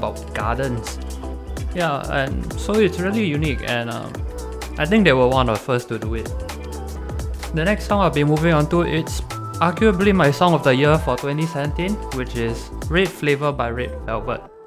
about gardens. Yeah, and so it's really unique, and I think they were one of the first to do it. The next song I'll be moving on to, it's arguably my song of the year for 2017, which is Red Flavor by Red Velvet.